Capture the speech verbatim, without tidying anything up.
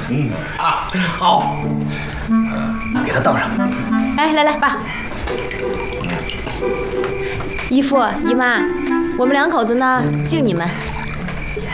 嗯啊，好，那给他倒上。 哎，来来，爸。姨父姨妈，我们两口子呢敬你们。